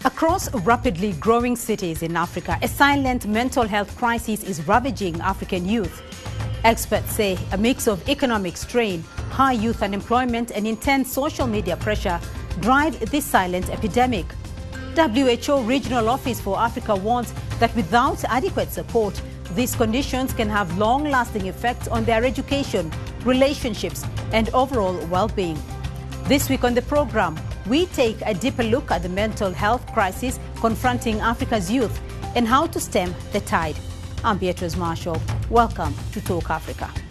Across rapidly growing cities in Africa, a silent mental health crisis is ravaging African youth. Experts say a mix of economic strain, high youth unemployment and intense social media pressure drive this silent epidemic. WHO Regional Office for Africa warns that without adequate support, these conditions can have long-lasting effects on their education, relationships and overall well-being. This week on the program, we take a deeper look at the mental health crisis confronting Africa's youth and how to stem the tide. I'm Beatrice Marshall. Welcome to Talk Africa.